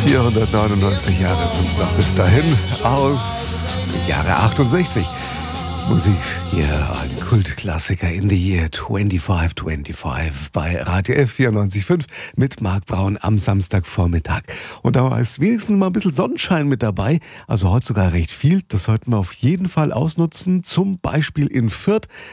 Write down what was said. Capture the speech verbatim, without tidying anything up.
vierhundertneunundneunzig Jahre sind es noch bis dahin, aus dem Jahre achtundsechzig. Musik hier, ein Kultklassiker in the year fünfundzwanzig fünfundzwanzig bei Radio F vierundneunzig Komma fünf mit Marc Braun am Samstagvormittag. Und da ist wenigstens mal ein bisschen Sonnenschein mit dabei, also heute sogar recht viel. Das sollten wir auf jeden Fall ausnutzen, zum Beispiel in Fürth.